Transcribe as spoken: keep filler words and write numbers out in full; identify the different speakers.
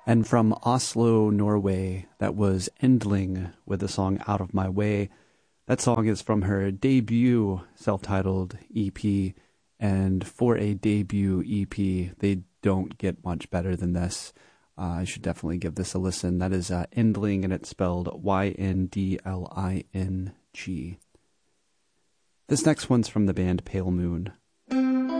Speaker 1: And from Oslo, Norway, that was Endling with the song Out of My Way. That song is from her debut self-titled E P, and for a debut E P, they don't get much better than this. Uh, I should definitely give this a listen. That is uh, Endling, and it's spelled Y N D L I N G. This next one's from the band Pale Moon.